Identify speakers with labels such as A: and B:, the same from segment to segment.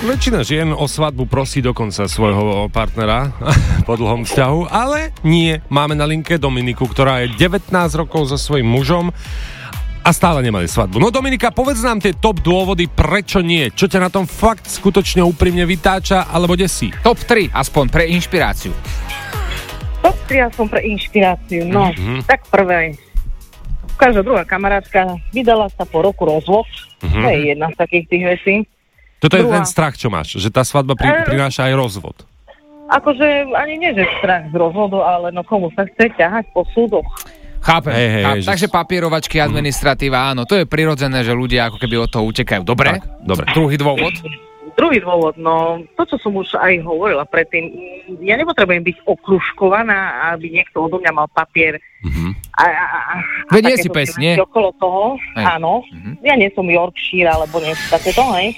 A: Väčšina žien o svadbu prosí dokonca svojho partnera po dlhom vzťahu, ale nie. Máme na linke Dominiku, ktorá je 19 rokov so svojím mužom a stále nemali svadbu. No Dominika, povedz nám tie top dôvody, prečo nie. Čo ťa na tom fakt skutočne úprimne vytáča, alebo desí?
B: Top 3, aspoň pre inšpiráciu.
C: Top 3 aspoň pre inšpiráciu. No, tak prvé. Každá druhá kamarátka vydala sa po roku rozvod. To je jedna z takých tých vecí.
A: Toto je ten strach, čo máš, že tá svadba prináša aj rozvod.
C: Akože ani nie, že strach z rozvodu, ale no komu sa chce ťahať po súdoch.
B: Chápem. Takže papierovačky, administratíva, áno, to je prirodzené, že ľudia ako keby od toho utekajú. Dobre?
A: Tak, dobre.
B: Druhý dôvod?
C: Druhý dôvod, no to, čo som už aj hovorila predtým, ja nepotrebujem byť okružkovaná, aby niekto odo mňa mal papier.
B: Veď nie si pes, nie?
C: Okolo toho, áno. Ja nie som Yorkshire, alebo niečo takéto, hej.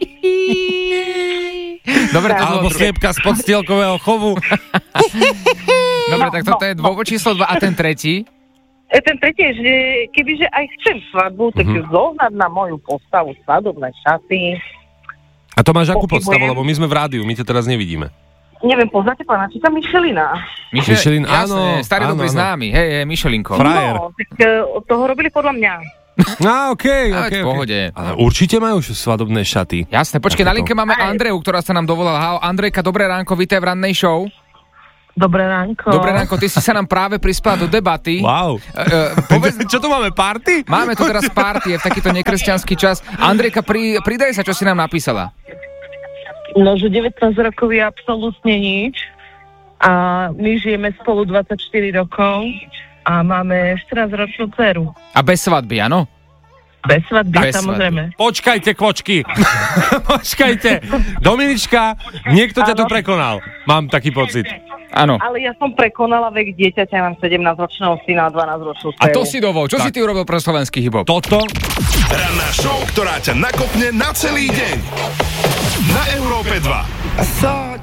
B: Dobre, to
A: alebo sliepka z podstielkového chovu.
B: Dobre, tak toto je dôvod číslo 2 a ten tretí?
C: Ten tretí je, že kebyže aj chcem svadbu, tak zohnať na moju postavu svadobné šaty.
A: A to máš akú podstavu, lebo my sme v rádiu, my ťa teraz nevidíme.
C: Neviem, poznáte pána, či tam Michelina?
A: Michelin, áno.
B: Starý dobrý známy, hej, Michelinko.
A: Frajer.
C: No, tak toho robili podľa mňa.
A: okej.
B: V pohode.
A: Ale určite majú svadobné šaty.
B: Jasné, počkej, na linke máme Andreu, ktorá sa nám dovolala. Andrejka, dobré ránko, vítaj v rannej show.
C: Dobré ránko.
B: Dobré ránko, ty si sa nám práve prispela do debaty.
A: Wow. Čo tu máme, party?
B: Máme tu teraz party, je v takýto nekresťanský čas. Andrejka, pridaj sa, čo si nám napísala.
C: No, že 19 rokov je absolútne nič. A my žijeme spolu 24 rokov a máme 14-ročnú dceru.
B: A bez svadby, áno?
C: Bez svadby,
B: Bez
C: samozrejme.
A: Počkajte, kvočky. Počkajte. Dominička, niekto ťa tu prekonal. Mám taký pocit.
B: Áno.
C: Ale ja som prekonala vek dieťaťa, mám 17-ročného syna a 12-ročnú dceru.
B: A to si dovol. Čo si ty urobil pre slovenský hip-hop?
A: Toto?
D: Ranná show, ktorá ťa nakopne na celý deň. Na Európe 2.